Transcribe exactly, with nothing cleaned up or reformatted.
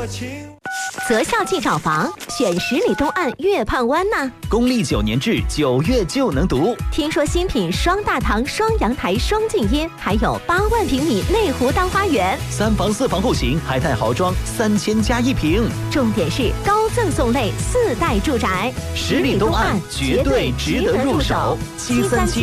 择校即找房，选十里东岸月畔湾呐。 公历九年制，九月就能读。 听说新品双大堂、双阳台、双静音，还有八万平米内湖当花园， 三房四房户型，海泰豪装，三千加一平。 重点是高赠送类四代住宅， 十里东岸绝对值得入手。七三七。